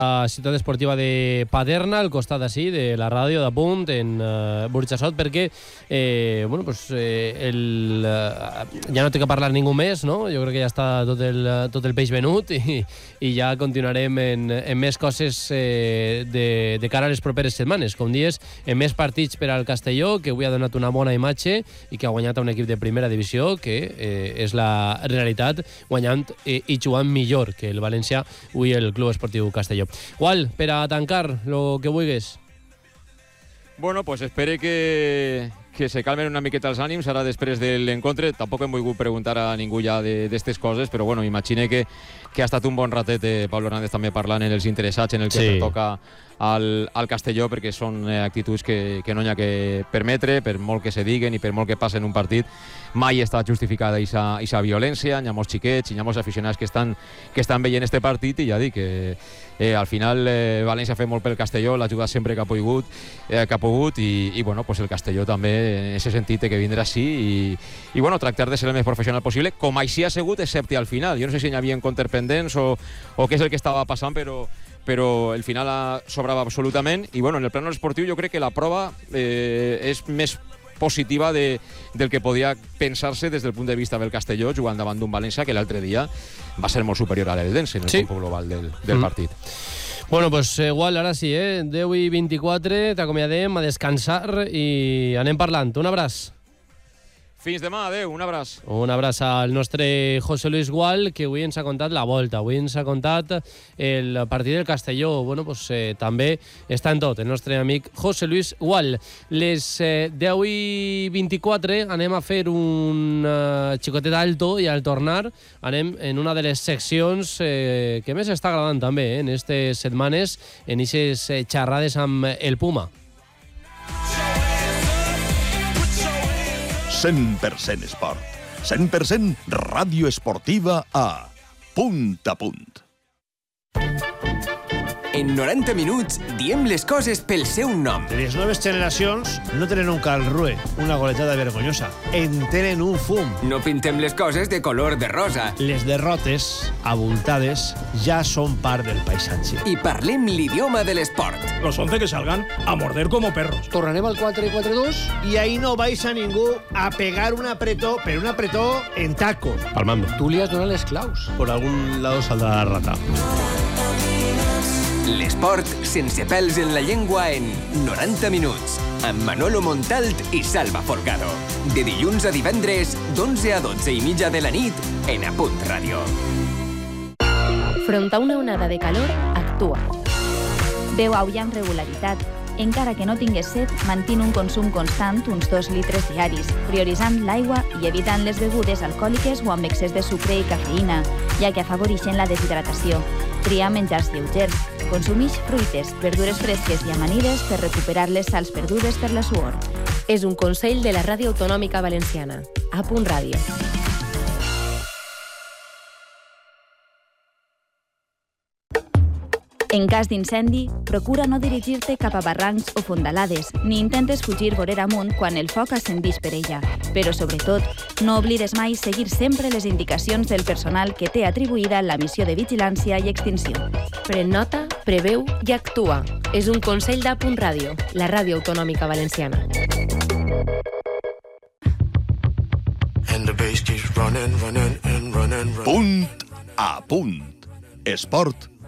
a Ciutat Esportiva de Paterna, al costat així de la ràdio de Punt, en Burjassot, perquè ja no té que parlar ningú més, no? Jo crec que ja està tot el peix venut i ja continuarem en més coses de cara a les properes setmanes. Com dius, en més partits per al Castelló, que avui ha donat una bona imatge i que ha guanyat a un equip de primera divisió, que és la realitat, guanyant i jugant millor que el València, avui el Club Esportiu Castelló. Gual, per a tancar lo que vulguis. Bueno, pues espere que se calmen una miqueta els ànims ara després de l'encontre. Tampoc hem volgut preguntar a ningú ja d'estes coses, però bueno, imagine que ha estat un bon ratet Pablo Hernández també parlant en els interessats en el que pertoca al Castelló, perquè són actituds que no hi ha que permetre, per molt que se diguen i per molt que passen un partit. Mai està justificada aquesta violència, hi ha molts xiquets, hi ha molts aficionats que estan veient este partit, i ja dic que al final València ha fet molt pel Castelló, l'ha ajudat sempre que ha pogut, i bueno, pues el Castelló també en aquest sentit té que vindre així i bueno, tractar de ser el més professional possible, com així ha sigut, excepte al final. Jo no sé si hi havia contrapendents o què és el que estava passant, però el final sobrava absolutament, i bueno, en el plano esportiu jo crec que la prova és més positiva del que podia pensar-se des del punt de vista del Castelló jugant davant d'un València que l'altre dia va ser molt superior a l'Eldense en el campo global del partit. Bueno, pues igual, ara sí, 10 i 24, t'acomiadem a descansar i anem parlant. Un abraç. Fins demà, adeu, un abraç. Un abraç al nostre José Luis Gual, que avui ens ha contat la volta, avui ens ha contat el partit del Castelló. Bueno, pues també està en tot el nostre amic José Luis Gual. Les 10 i 24 anem a fer un xicotet alto i al tornar anem en una de les seccions que més està agradant també en aquestes setmanes, en aquestes xerrades amb el Puma. 100% esport. 100% ràdio esportiva a Punt a Punt. En 90 minuts diem les coses pel seu nom. Les noves generacions no tenen un Calrue, una goletada vergonyosa. En tenen un fum. No pintem les coses de color de rosa. Les derrotes, abultades, ja són part del paisatge. I parlem l'idioma de l'esport. Los 11 que salgan a morder como perros. Tornarem al 4-4-2 i ahí no vais a ningú a pegar un apretó, pero un apretó en tacos. Palmando. Tú li has donat les claus. Por algún lado saldrá la rata. L'esport sense pèls en la llengua en 90 minuts, amb Manolo Montalt i Salva Folgado. De dilluns a divendres, d'11 a 12 i mitja de la nit, en A Punt Ràdio. Front a una onada de calor, actua. Beu aigua amb regularitat. Encara que no tingues set, mantén un consum constant, uns 2 litres diaris, prioritzant l'aigua i evitant les begudes alcohòliques o amb excés de sucre i cafeïna, ja que afavoreixen la deshidratació. Tria menjars lleugers. Consumix fruites, verdures fresques i amanides per recuperar les sals perdudes per la suor. És un consell de la Ràdio Autonòmica Valenciana. A Punt Ràdio. En cas d'incendi, procura no dirigir-te cap a barrancs o fondalades, ni intentes fugir vorera amunt quan el foc ascendix per ella. Però, sobretot, no oblides mai seguir sempre les indicacions del personal que té atribuïda la missió de vigilància i extinció. Pren nota, preveu i actua. És un consell d'A Punt Ràdio, la Ràdio Autonòmica Valenciana. Punt a Punt. Esport